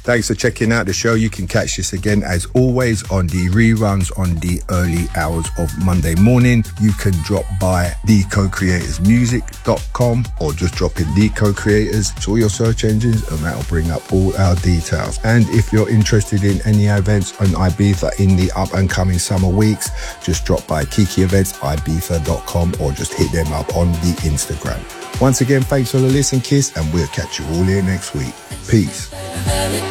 Thanks for checking out the show. You can catch this again, as always, on the reruns on the early hours of Monday morning. You can drop by thecocreatorsmusic.com or just drop in The Co-Creators to all your search engines, and that'll bring up all our details. And if you're interested in any events on Ibiza in the up and coming summer weeks, just drop by Kiki Events, ibiza.com, or just hit them up on the Instagram. Once again, thanks for the listen, Kiss, and we'll catch you all here next week. Peace.